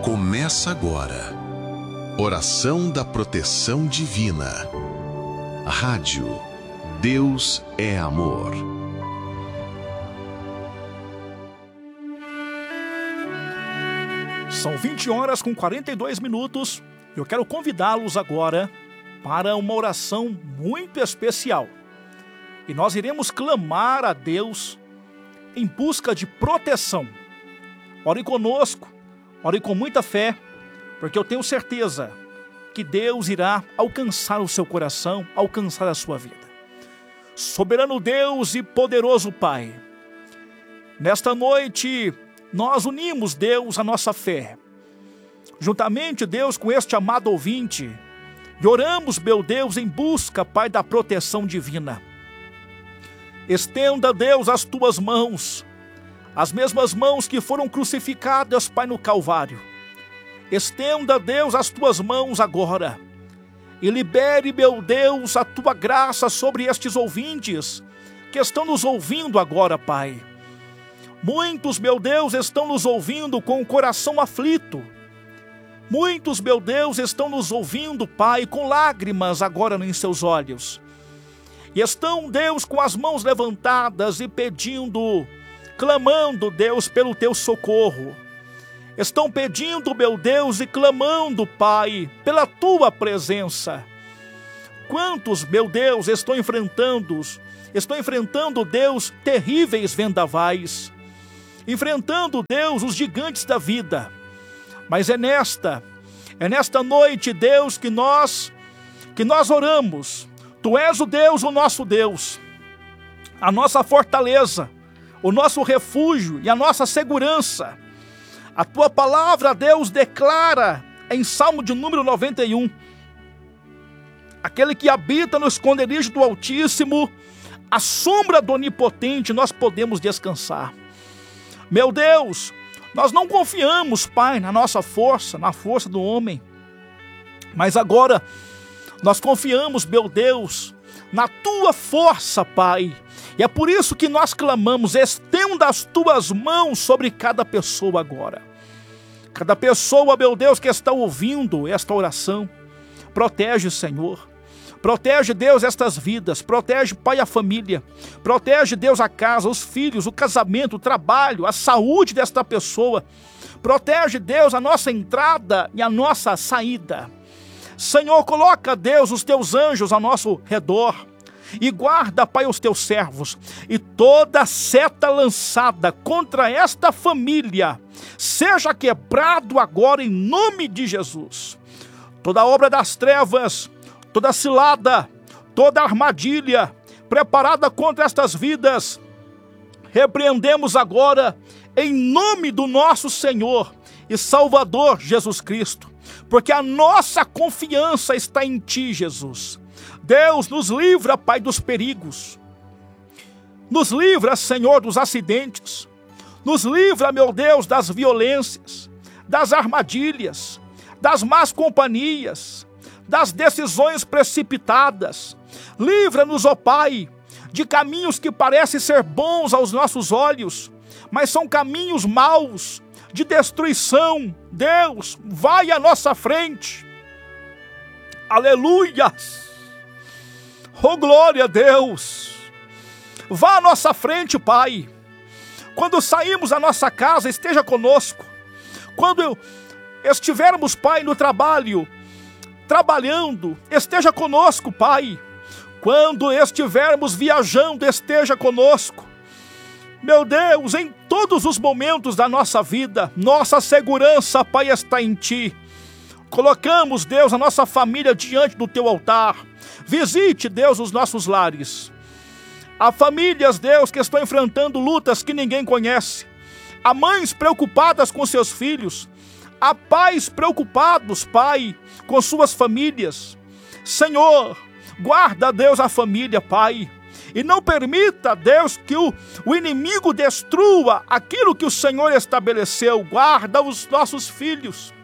Começa agora. Oração da Proteção Divina. Rádio Deus é Amor. São 20h42. Eu quero convidá-los agora para uma oração muito especial. E nós iremos clamar a Deus em busca de proteção. Ore conosco, ore com muita fé, porque eu tenho certeza que Deus irá alcançar o seu coração, alcançar a sua vida. Soberano Deus e poderoso Pai, nesta noite nós unimos, Deus, a nossa fé. Juntamente, Deus, com este amado ouvinte, e oramos, meu Deus, em busca, Pai, da proteção divina. Estenda, Deus, as tuas mãos, as mesmas mãos que foram crucificadas, Pai, no Calvário. Estenda, Deus, as tuas mãos agora e libere, meu Deus, a tua graça sobre estes ouvintes que estão nos ouvindo agora, Pai. Muitos, meu Deus, estão nos ouvindo com o coração aflito. Muitos, meu Deus, estão nos ouvindo, Pai, com lágrimas agora em seus olhos. E estão, Deus, com as mãos levantadas e pedindo, clamando, Deus, pelo teu socorro. Estão pedindo, meu Deus, e clamando, Pai, pela tua presença. Quantos, meu Deus, estão enfrentando, Deus, terríveis vendavais. Enfrentando, Deus, os gigantes da vida. Mas é nesta noite, Deus, que nós oramos. Tu és o Deus, o nosso Deus, a nossa fortaleza, o nosso refúgio e a nossa segurança. A tua palavra, Deus, declara em Salmo de número 91, aquele que habita no esconderijo do Altíssimo, à sombra do Onipotente nós podemos descansar. Meu Deus, nós não confiamos, Pai, na nossa força, na força do homem, mas agora nós confiamos, meu Deus, na tua força, Pai. E é por isso que nós clamamos, estenda as tuas mãos sobre cada pessoa agora. Cada pessoa, meu Deus, que está ouvindo esta oração, protege, Senhor. Protege, Deus, estas vidas. Protege, Pai, a família. Protege, Deus, a casa, os filhos, o casamento, o trabalho, a saúde desta pessoa. Protege, Deus, a nossa entrada e a nossa saída. Senhor, coloca, Deus, os teus anjos ao nosso redor e guarda, Pai, os teus servos. E toda seta lançada contra esta família seja quebrado agora em nome de Jesus. Toda obra das trevas, toda cilada, toda armadilha preparada contra estas vidas, repreendemos agora em nome do nosso Senhor e Salvador Jesus Cristo, porque a nossa confiança está em Ti, Jesus. Deus, nos livra, Pai, dos perigos. Nos livra, Senhor, dos acidentes. Nos livra, meu Deus, das violências, das armadilhas, das más companhias, das decisões precipitadas. Livra-nos, ó Pai, de caminhos que parecem ser bons aos nossos olhos, mas são caminhos maus, de destruição. Deus, vai à nossa frente. Aleluias. Oh, glória a Deus. Vá à nossa frente, Pai. Quando saímos da nossa casa, esteja conosco. Quando estivermos, Pai, no trabalho, trabalhando, esteja conosco, Pai. Quando estivermos viajando, esteja conosco. Meu Deus, em todos os momentos da nossa vida, nossa segurança, Pai, está em Ti. Colocamos, Deus, a nossa família diante do Teu altar. Visite, Deus, os nossos lares. Há famílias, Deus, que estão enfrentando lutas que ninguém conhece. Há mães preocupadas com seus filhos. Há pais preocupados, Pai, com suas famílias. Senhor, guarda, Deus, a família, Pai. E não permita, Deus, que o inimigo destrua aquilo que o Senhor estabeleceu. Guarda os nossos filhos.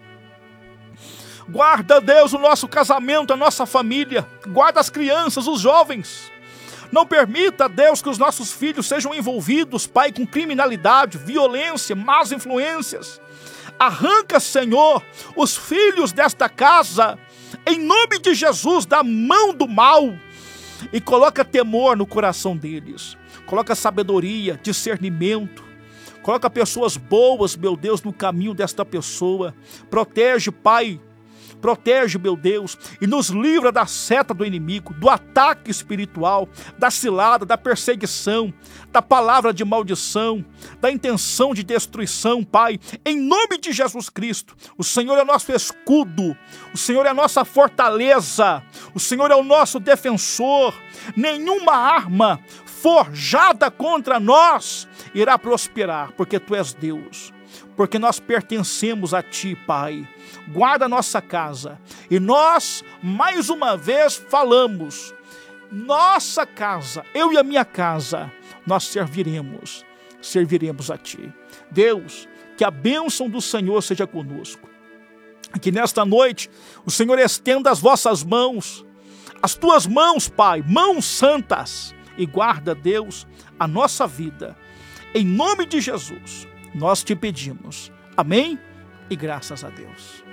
Guarda, Deus, o nosso casamento, a nossa família. Guarda as crianças, os jovens. Não permita, Deus, que os nossos filhos sejam envolvidos, Pai, com criminalidade, violência, más influências. Arranca, Senhor, os filhos desta casa, em nome de Jesus, da mão do mal, e coloca temor no coração deles. Coloca sabedoria, discernimento. Coloca pessoas boas, meu Deus, no caminho desta pessoa. Protege, Pai. Protege, meu Deus, e nos livra da seta do inimigo, do ataque espiritual, da cilada, da perseguição, da palavra de maldição, da intenção de destruição, Pai. Em nome de Jesus Cristo, o Senhor é nosso escudo, o Senhor é a nossa fortaleza, o Senhor é o nosso defensor. Nenhuma arma forjada contra nós irá prosperar, porque Tu és Deus, porque nós pertencemos a Ti, Pai. Guarda a nossa casa. E nós, mais uma vez, falamos, nossa casa, eu e a minha casa, nós serviremos a Ti. Deus, que a bênção do Senhor seja conosco. Que nesta noite o Senhor estenda as vossas mãos, as Tuas mãos, Pai, mãos santas, e guarda, Deus, a nossa vida. Em nome de Jesus, nós Te pedimos. Amém? E graças a Deus.